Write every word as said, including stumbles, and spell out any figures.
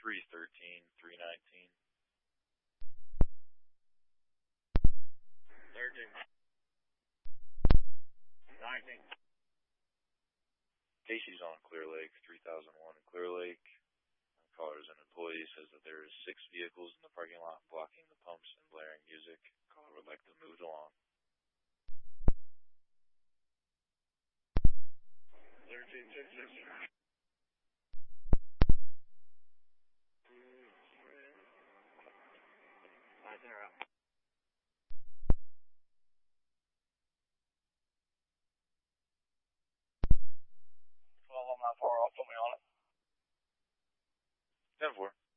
three thirteen, three nineteen. thirteen. nineteen. Casey's on Clear Lake, three thousand one Clear Lake. Caller is an employee, says that there is six vehicles in the parking lot blocking the pumps and blaring music. Caller would like them moved along. thirteen six six. Five zero. Twelve on my far off, put me on it. ten four.